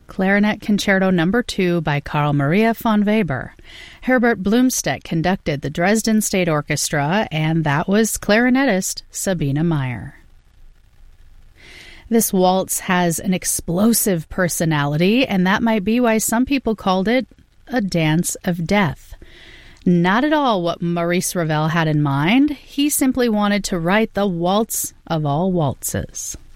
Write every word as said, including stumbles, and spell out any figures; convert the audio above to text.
Clarinet Concerto Number two by Carl Maria von Weber. Herbert Blumstedt conducted the Dresden State Orchestra, and that was clarinetist Sabine Meyer. This waltz has an explosive personality, and that might be why some people called it a dance of death. Not at all what Maurice Ravel had in mind. He simply wanted to write the waltz of all waltzes.